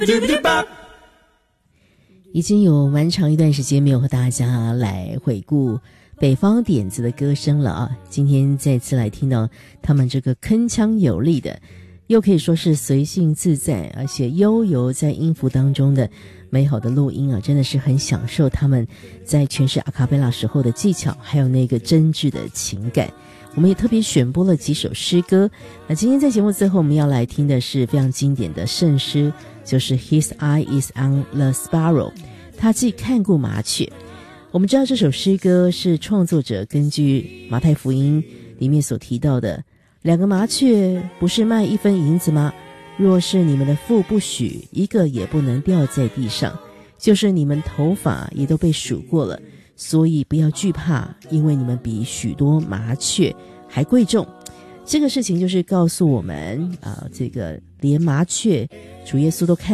已经有蛮长一段时间没有和大家来回顾北方点子的歌声了啊！今天再次来听到他们这个铿锵有力的，又可以说是随性自在，而且悠游在音符当中的美好的录音啊，真的是很享受他们在诠释阿卡贝拉时候的技巧，还有那个真挚的情感。我们也特别选播了几首诗歌。那今天在节目最后，我们要来听的是非常经典的圣诗，就是 His eye is on the sparrow， 他既看顾麻雀。我们知道这首诗歌是创作者根据马太福音里面所提到的，2个麻雀不是卖1分银子吗？若是你们的父不许，一个也不能掉在地上，就是你们头发也都被数过了，所以不要惧怕，因为你们比许多麻雀还贵重。这个事情就是告诉我们这个连麻雀主耶稣都看